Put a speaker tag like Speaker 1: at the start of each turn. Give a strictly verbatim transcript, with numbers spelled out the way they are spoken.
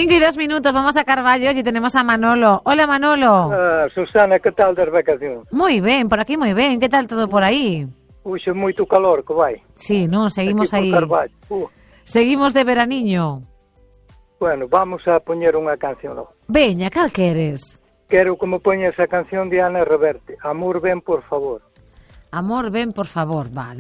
Speaker 1: Cinco y dos minutos, vamos a Carballos y tenemos a Manolo. Hola, Manolo.
Speaker 2: Ah, Susana, que tal das vacacións?
Speaker 1: Moi ben, por aquí moi ben. Que tal todo por aí?
Speaker 2: Uxe, moito calor, que vai.
Speaker 1: Sí, non, seguimos
Speaker 2: Aquí
Speaker 1: aí.
Speaker 2: por Carballo. Uh,
Speaker 1: Seguimos de veraniño.
Speaker 2: bueno, vamos a poñer unha canción. No.
Speaker 1: Veña, cal queres?
Speaker 2: Quero que me poña esa canción de Ana Reverte. Amor, ven, por favor.
Speaker 1: Amor, ven, por favor, vale.